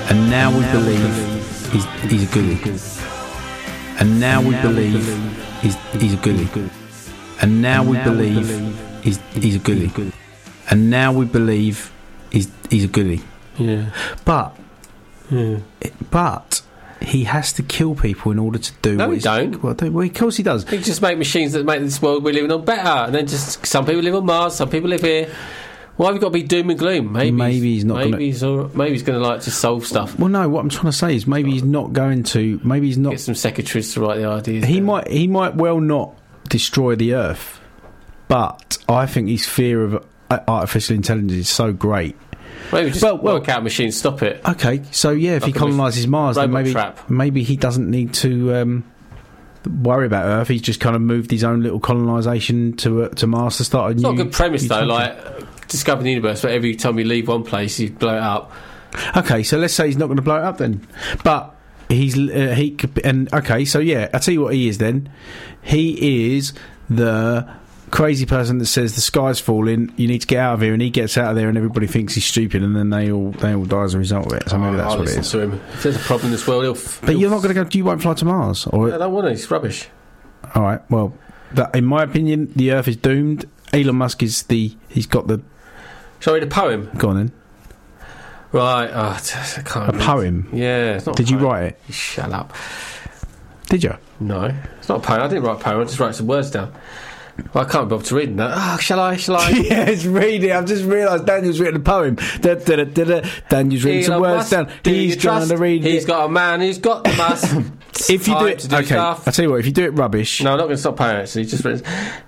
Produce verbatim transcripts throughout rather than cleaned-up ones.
And now we believe he's, he's a goodie. And now we believe he's, he's a goodie. And now we believe he's, he's a goodie. And now we believe he's, he's a goodie. Yeah. But, yeah. but he has to kill people in order to do no, what he he's... don't. Well, well, of course he does. He just make machines that make this world we're living on better. And then just some people live on Mars, some people live here. Why have you got to be doom and gloom? Maybe, maybe he's not. Maybe gonna, he's all, maybe he's going to like just solve stuff. Well, no. What I'm trying to say is maybe he's not going to. Maybe he's not. Get some secretaries to write the ideas. He down. might. He might well not destroy the Earth, but I think his fear of artificial intelligence is so great. Maybe just well, well, work out machines, stop it. Okay, so yeah, if like he colonises Mars, then maybe trap. maybe he doesn't need to um, worry about Earth. He's just kind of moved his own little colonisation to uh, to Mars to start a it's new. It's not a good premise though. Like. Discover the universe, but every time you leave one place, you blow it up. Okay, so let's say he's not going to blow it up then, but he's uh, he could, and okay, so yeah, I'll tell you what he is then. He is the crazy person that says the sky's falling, you need to get out of here, and he gets out of there, and everybody thinks he's stupid, and then they all they all die as a result of it. So maybe oh, that's I'll what it listen is. To him. If there's a problem in this world, he'll. F- but he'll you're not going to go. You won't fly to Mars, or I don't want to. It's rubbish. All right. Well, that, in my opinion, the Earth is doomed. Elon Musk is the. He's got the. Shall I read a poem? Go on then. Right. Oh, I can't a read. poem? Yeah. It's not Did a you poem. write it? You shut up. Did you? No. It's not a poem. I didn't write a poem. I just wrote some words down. Well, I can't be bothered to read that. Oh, shall I? Shall I? Yes, read it. I've just realised Daniel's written a poem. Da, da, da, da, da. Daniel's written some words down. He's trying to read He's it. got a man who's got the must. If you do it, do okay. Stuff. I'll tell you what. If you do it rubbish, no, I'm not going to stop paying. Actually, just right.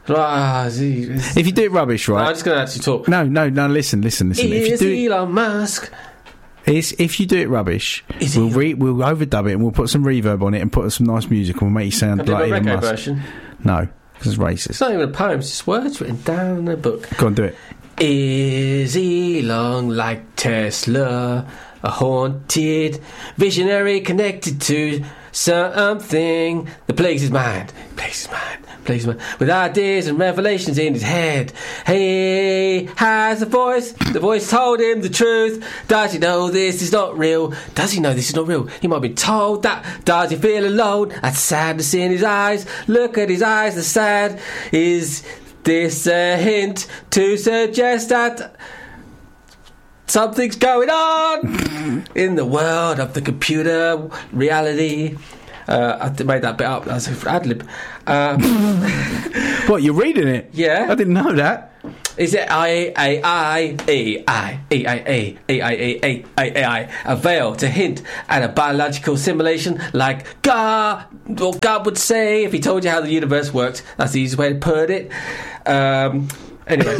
If you do it rubbish, right? No, I'm just going to actually talk. No, no, no. Listen, listen, listen. Is if you do Elon it, Musk? It's, if you do it rubbish, Is we'll re, we'll overdub it and we'll put some reverb on it and put some nice music and we'll make you sound Can like I do a Elon reggae Musk. version? No, because it's racist. It's not even a poem. It's just words written down in a book. Go on, do it. Is Elon like Tesla, a haunted visionary connected to something that plagues his mind? Plagues his mind. Plagues his mind with ideas and revelations in his head. He has a voice. The voice told him the truth. Does he know this is not real? Does he know this is not real? He might be told that. Does he feel alone? That sadness in his eyes. Look at his eyes. The sad is. This a hint to suggest that something's going on in the world of the computer reality. Uh, I made that bit up. That's an ad-lib. Um, what, you're reading it? Yeah. I didn't know that. Is it I A I E I E I E E I E A A I a veil to hint at a biological simulation like God or God would say if he told you how the universe worked? That's the easiest way to put it. Um, anyway,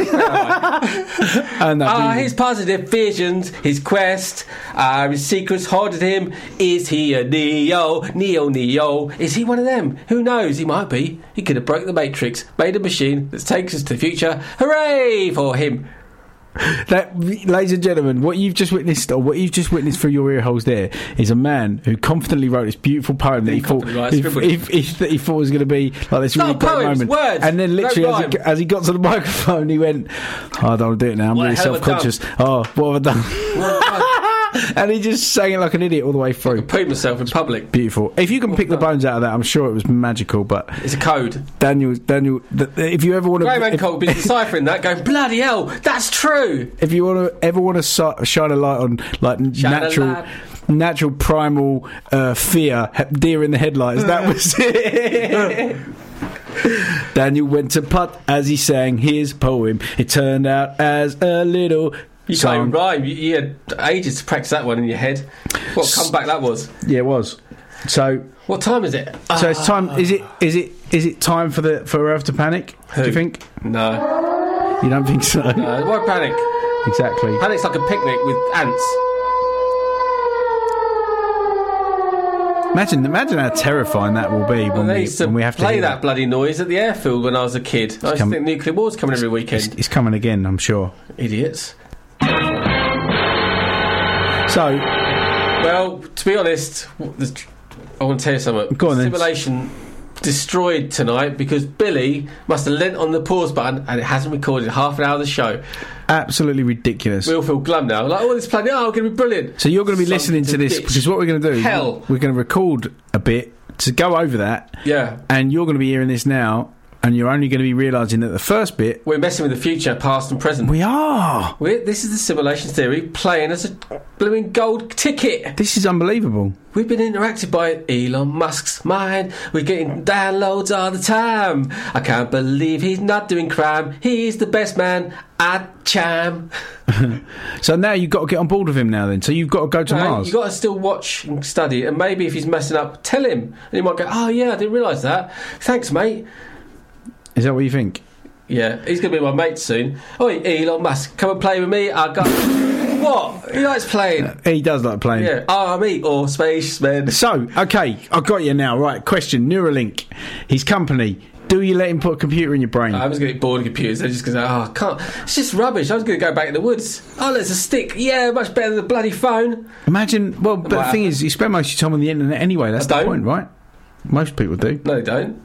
and are his positive visions his quest? Are his secrets haunted him? Is he a Neo? Neo, Neo? Is he one of them? Who knows? He might be. He could have broke the Matrix, made a machine that takes us to the future. Hooray for him! That, ladies and gentlemen, what you've just witnessed, or what you've just witnessed through your ear holes there, is a man who confidently wrote this beautiful poem that he thought right, he, he, he, he thought was going to be like this really Not great poems, moment, words, and then literally no as he, as he got to the microphone, he went, oh, "I don't want to do it now. I'm What really the hell have I self-conscious. Oh, what have I done?" And he just sang it like an idiot all the way through. I pooed myself in public. Beautiful. If you can pick the bones out of that, I'm sure it was magical. But it's a code. Daniel, Daniel, th- if you ever want to, Graham Hancock will be deciphering that, going bloody hell, that's true. If you want to ever want to so- shine a light on like Shine natural, natural primal uh, fear, he- deer in the headlights, that was it. Daniel went to putt as he sang his poem. It turned out as a little. You song. can't even rhyme. You, you had ages to practice that one in your head. What comeback that was? Yeah, it was. So, what time is it? So it's time. Is it? Is it? Is it time for the for Earth to panic? Who? Do you think? No. You don't think so? No. Why panic? Exactly. Panic's like a picnic with ants. Imagine, imagine how terrifying that will be when, well, we, when we have to play hear that, that bloody noise at the airfield when I was a kid. I used to think nuclear war's coming every weekend. It's, it's coming again, I'm sure. Idiots. So, well, to be honest, I want to tell you something. Go on, simulation destroyed tonight because Billy must have lent on the pause button and it hasn't recorded half an hour of the show. Absolutely ridiculous. We all feel glum now. Like, oh, this plan, oh, it's going to be brilliant. So you're going to be Something listening to to this ditch. because what we're going to do, Hell. we're going to record a bit to go over that, Yeah. and you're going to be hearing this now, and you're only going to be realising that the first bit, We're messing with the future, past and present. we are. We're, this is the simulation theory playing as a blooming gold ticket. This is unbelievable. We've been interacted by Elon Musk's mind. We're getting downloads all the time. I can't believe he's not doing crime. He's the best man at Cham. So now you've got to get on board with him now then. So you've got to go to No, Mars. you've got to still watch and study, and maybe if he's messing up, tell him. And he might go, oh yeah, I didn't realise that. Thanks, mate. Is that what you think? Yeah, he's going to be my mate soon. Oh, Elon Musk, come and play with me. I got... What? He likes playing. He does like playing. Yeah, army or spaceman. So, okay, I've got you now. Right, question. Neuralink, his company. Do you let him put a computer in your brain? I was going to get bored of computers. They're just going to say, oh, I can't. It's just rubbish. I was going to go back in the woods. Oh, there's a stick. Yeah, much better than the bloody phone. Imagine, well, but the Wow. thing is, you spend most of your time on the internet anyway. That's I the don't. point, right? Most people do. No, they don't.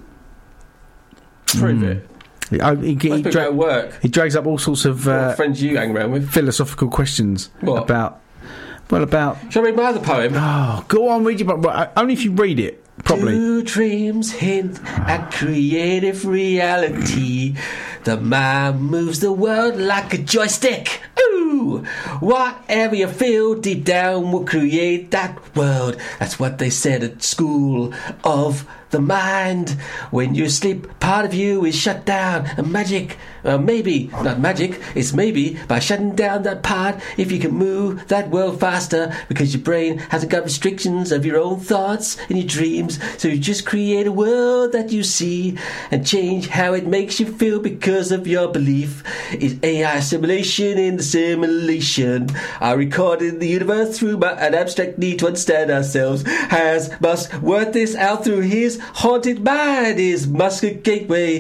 Prove Mm. it. He, oh, he, he, Most people dra- go to work. he drags up all sorts of What uh, friends you hang around with. philosophical questions What? about, well, about. Shall I read my other poem? Oh, go on, read your. Well, only if you read it properly. Do dreams hint at creative reality? The mind moves the world like a joystick. Ooh! Whatever you feel deep down will create that world. That's what they said at school of the mind. When you sleep, part of you is shut down. And magic, uh, maybe, not magic, it's maybe by shutting down that part, if you can move that world faster, because your brain hasn't got restrictions of your own thoughts and your dreams. So you just create a world that you see and change how it makes you feel because of your belief. Is A I simulation in the simulation? I recorded the universe through my, an abstract need to understand ourselves. Has must work this out through his haunted mind. Is Musk a gateway